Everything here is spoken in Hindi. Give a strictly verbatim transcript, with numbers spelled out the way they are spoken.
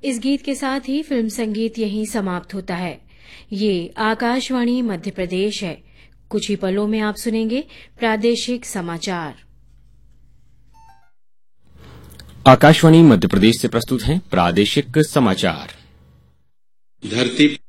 इस गीत के साथ ही फिल्म संगीत यहीं समाप्त होता है। ये आकाशवाणी मध्य प्रदेश है। कुछ ही पलों में आप सुनेंगे प्रादेशिक समाचार। आकाशवाणी मध्य प्रदेश से प्रस्तुत हैं प्रादेशिक समाचार। धरती